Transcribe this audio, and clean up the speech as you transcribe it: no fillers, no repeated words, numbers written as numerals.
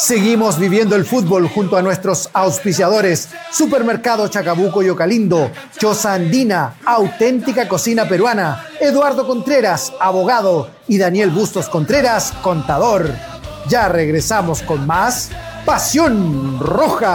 Seguimos viviendo el fútbol junto a nuestros auspiciadores Supermercado Chacabuco y Ocalindo, Choza Andina, auténtica cocina peruana, Eduardo Contreras, abogado, y Daniel Bustos Contreras, contador. Ya regresamos con más Pasión Roja.